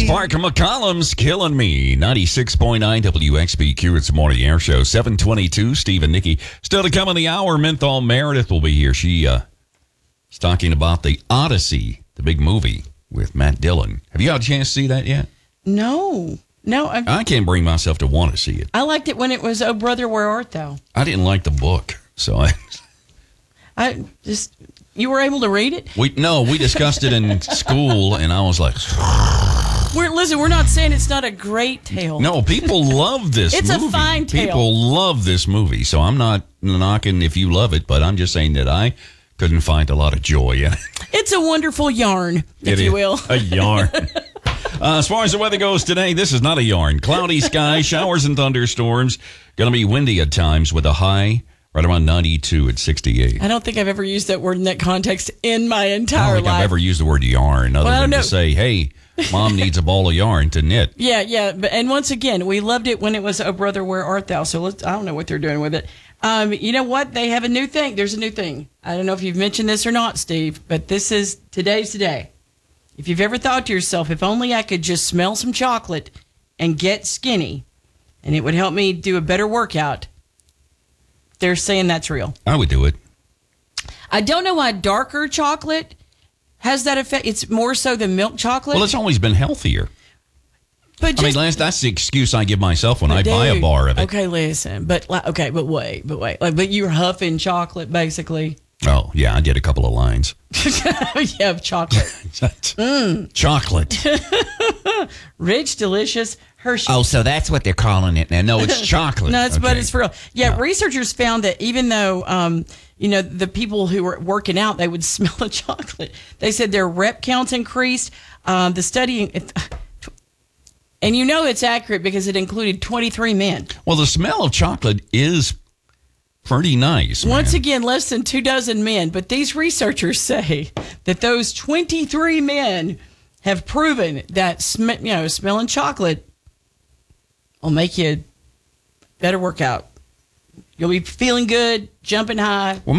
Parker McCollum's killing me. 96.9 WXBQ. It's the Morning Air Show. 722. Steve and Nikki. Still to come in the hour. Menthol Meredith will be here. She is talking about the Odyssey, the big movie with Matt Dillon. Have you had a chance to see that yet? No. I can't bring myself to want to see it. I liked it when it was Oh Brother, Where Art Thou? I didn't like the book, so you were able to read it? We discussed it in school, and I was like... We're not saying it's not a great tale. No, people love this movie. It's a fine tale. People love this movie, so I'm not knocking if you love it, but I'm just saying that I couldn't find a lot of joy in it. It's a wonderful yarn, if you will. A yarn. As far as the weather goes today, this is not a yarn. Cloudy sky, showers and thunderstorms. Going to be windy at times with a high right around 92 at 68. I don't think I've ever used that word in that context in my entire I don't think life. I've ever used the word yarn other than to say, hey, Mom needs a ball of yarn to knit. Yeah. And once again, we loved it when it was Oh Brother, Where Art Thou? So I don't know what they're doing with it. You know what? They have a new thing. There's a new thing. I don't know if you've mentioned this or not, Steve, but today's today. If you've ever thought to yourself, if only I could just smell some chocolate and get skinny, and it would help me do a better workout, they're saying that's real. I would do it. I don't know why darker chocolate has that effect. It's more so than milk chocolate. Well, it's always been healthier. But that's the excuse I give myself when I buy a bar of it. Okay, listen. But wait. But you're huffing chocolate, basically. Oh, yeah, I did a couple of lines. Yeah, chocolate. Chocolate. Rich, delicious, Hershey. Oh, so that's what they're calling it now. No, it's chocolate. No, but it's for real. Yeah, researchers found that even though, the people who were working out, they would smell the chocolate. They said their rep counts increased. The study, and it's accurate because it included 23 men. Well, the smell of chocolate is pretty nice. Once again, less than 24 men. But these researchers say that those 23 men have proven that smelling chocolate will make you better work out. You'll be feeling good, jumping high. Well,